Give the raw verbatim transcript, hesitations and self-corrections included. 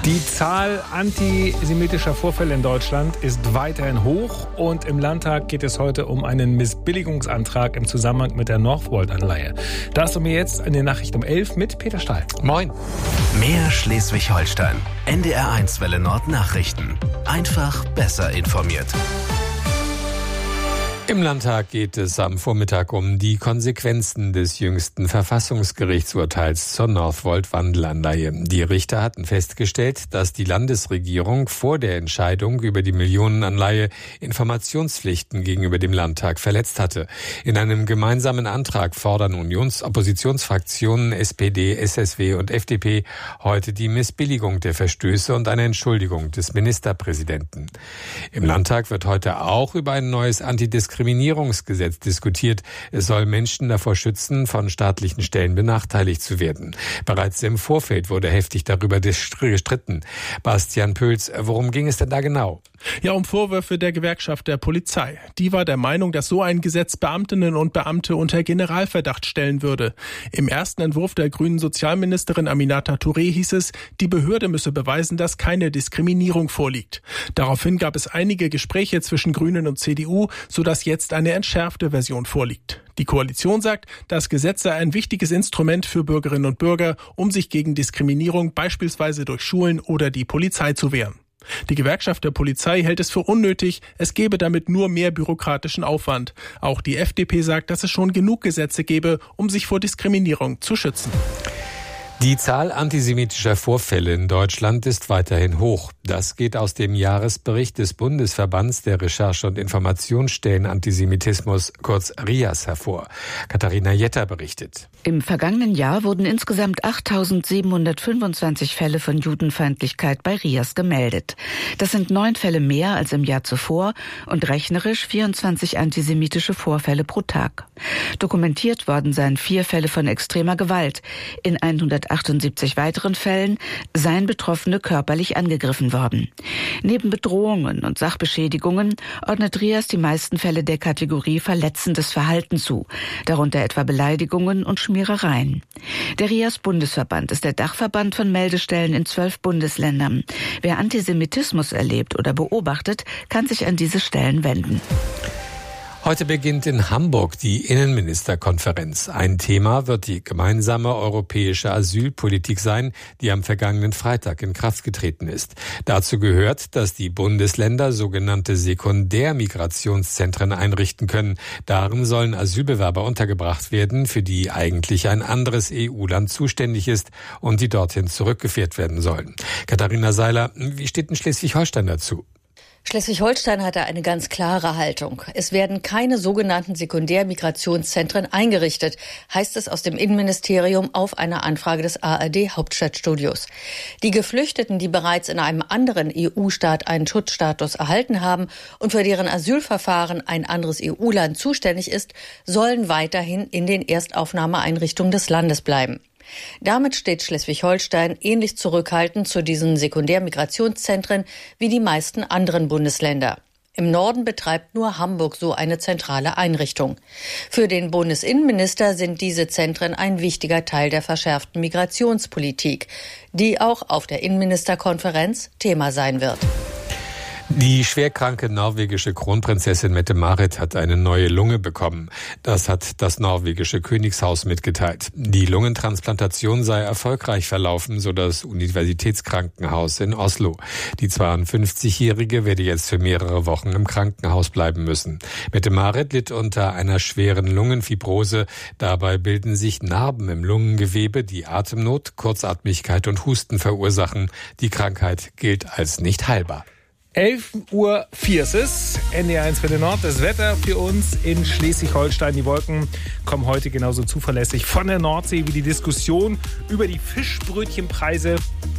Die Zahl antisemitischer Vorfälle in Deutschland ist weiterhin hoch und im Landtag geht es heute um einen Missbilligungsantrag im Zusammenhang mit der Northvolt-Anleihe. Das um mir jetzt eine Nachricht um elf mit Peter Stahl. Moin. Mehr Schleswig-Holstein. N D R eins Welle Nord Nachrichten. Einfach besser informiert. Im Landtag geht es am Vormittag um die Konsequenzen des jüngsten Verfassungsgerichtsurteils zur Northvolt-Wandelanleihe. Die Richter hatten festgestellt, dass die Landesregierung vor der Entscheidung über die Millionenanleihe Informationspflichten gegenüber dem Landtag verletzt hatte. In einem gemeinsamen Antrag fordern Unions-Oppositionsfraktionen S P D, S S W und F D P heute die Missbilligung der Verstöße und eine Entschuldigung des Ministerpräsidenten. Im Landtag wird heute auch über ein neues Antidiskriminierungsgesetz Diskriminierungsgesetz diskutiert. Es soll Menschen davor schützen, von staatlichen Stellen benachteiligt zu werden. Bereits im Vorfeld wurde heftig darüber gestritten. Bastian Pöls, worum ging es denn da genau? Ja, um Vorwürfe der Gewerkschaft der Polizei. Die war der Meinung, dass so ein Gesetz Beamtinnen und Beamte unter Generalverdacht stellen würde. Im ersten Entwurf der grünen Sozialministerin Aminata Touré hieß es, die Behörde müsse beweisen, dass keine Diskriminierung vorliegt. Daraufhin gab es einige Gespräche zwischen Grünen und C D U, sodass jetzt eine entschärfte Version vorliegt. Die Koalition sagt, das Gesetz sei ein wichtiges Instrument für Bürgerinnen und Bürger, um sich gegen Diskriminierung beispielsweise durch Schulen oder die Polizei zu wehren. Die Gewerkschaft der Polizei hält es für unnötig, es gebe damit nur mehr bürokratischen Aufwand. Auch die F D P sagt, dass es schon genug Gesetze gebe, um sich vor Diskriminierung zu schützen. Die Zahl antisemitischer Vorfälle in Deutschland ist weiterhin hoch. Das geht aus dem Jahresbericht des Bundesverbands der Recherche- und Informationsstellen Antisemitismus, kurz R I A S, hervor. Katharina Jetter berichtet. Im vergangenen Jahr wurden insgesamt achttausendsiebenhundertfünfundzwanzig Fälle von Judenfeindlichkeit bei R I A S gemeldet. Das sind neun Fälle mehr als im Jahr zuvor und rechnerisch vierundzwanzig antisemitische Vorfälle pro Tag. Dokumentiert worden seien vier Fälle von extremer Gewalt. In hundertachtundsiebzig weiteren Fällen seien Betroffene körperlich angegriffen worden. Neben Bedrohungen und Sachbeschädigungen ordnet R I A S die meisten Fälle der Kategorie verletzendes Verhalten zu, darunter etwa Beleidigungen und Schmierereien. Der R I A S-Bundesverband ist der Dachverband von Meldestellen in zwölf Bundesländern. Wer Antisemitismus erlebt oder beobachtet, kann sich an diese Stellen wenden. Heute beginnt in Hamburg die Innenministerkonferenz. Ein Thema wird die gemeinsame europäische Asylpolitik sein, die am vergangenen Freitag in Kraft getreten ist. Dazu gehört, dass die Bundesländer sogenannte Sekundärmigrationszentren einrichten können. Darin sollen Asylbewerber untergebracht werden, für die eigentlich ein anderes E U-Land zuständig ist und die dorthin zurückgeführt werden sollen. Katharina Seiler, wie steht in Schleswig-Holstein dazu? Schleswig-Holstein hatte eine ganz klare Haltung. Es werden keine sogenannten Sekundärmigrationszentren eingerichtet, heißt es aus dem Innenministerium auf eine Anfrage des A R D-Hauptstadtstudios. Die Geflüchteten, die bereits in einem anderen E U-Staat einen Schutzstatus erhalten haben und für deren Asylverfahren ein anderes E U-Land zuständig ist, sollen weiterhin in den Erstaufnahmeeinrichtungen des Landes bleiben. Damit steht Schleswig-Holstein ähnlich zurückhaltend zu diesen Sekundärmigrationszentren wie die meisten anderen Bundesländer. Im Norden betreibt nur Hamburg so eine zentrale Einrichtung. Für den Bundesinnenminister sind diese Zentren ein wichtiger Teil der verschärften Migrationspolitik, die auch auf der Innenministerkonferenz Thema sein wird. Die schwerkranke norwegische Kronprinzessin Mette-Marit hat eine neue Lunge bekommen. Das hat das norwegische Königshaus mitgeteilt. Die Lungentransplantation sei erfolgreich verlaufen, so das Universitätskrankenhaus in Oslo. Die zweiundfünfzigjährige werde jetzt für mehrere Wochen im Krankenhaus bleiben müssen. Mette-Marit litt unter einer schweren Lungenfibrose. Dabei bilden sich Narben im Lungengewebe, die Atemnot, Kurzatmigkeit und Husten verursachen. Die Krankheit gilt als nicht heilbar. elf Uhr vier ist es, N D R eins Welle Nord. Das Wetter für uns in Schleswig-Holstein. Die Wolken kommen heute genauso zuverlässig von der Nordsee wie die Diskussion über die Fischbrötchenpreise